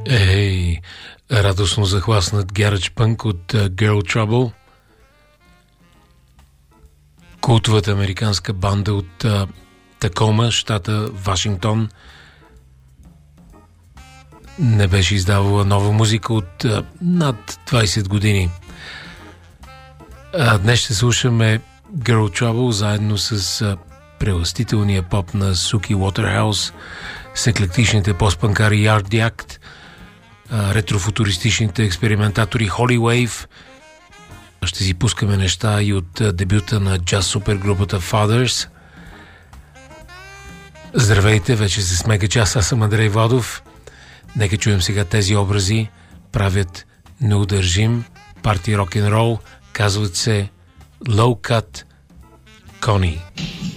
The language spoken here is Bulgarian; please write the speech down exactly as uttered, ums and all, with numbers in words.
Ей, радостно захласнат гаридж пънк от uh, Girl Trouble, култовата американска банда от uh, Такома, щата Вашингтон, не беше издавала нова музика от uh, над двайсет години. А днес ще слушаме Girl Trouble заедно с uh, прелъстителния поп на Суки Уотерхаус, с еклектичните постпанкари Yard Act, ретрофутуристичните експериментатори Holy Wave. Ще си пускаме неща и от дебюта на джаз супергрупата Fathers. Здравейте, вече се смега час, аз съм Андрей Владов. Нека чуем сега тези образи. Правят неудържим парти рок-н-рол, казват се Low Cut Connie.